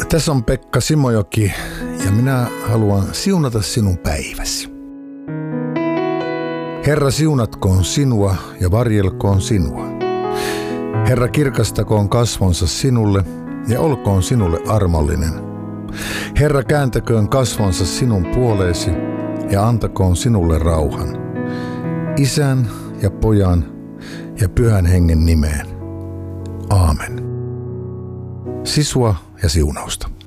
Tässä on Pekka Simojoki ja minä haluan siunata sinun päiväsi. Herra siunatkoon sinua ja varjelkoon sinua. Herra kirkastakoon kasvonsa sinulle ja olkoon sinulle armollinen. Herra kääntäköön kasvonsa sinun puoleesi ja antakoon sinulle rauhan. Isän ja Pojan ja Pyhän Hengen nimeen. Aamen. Sisua ja siunausta.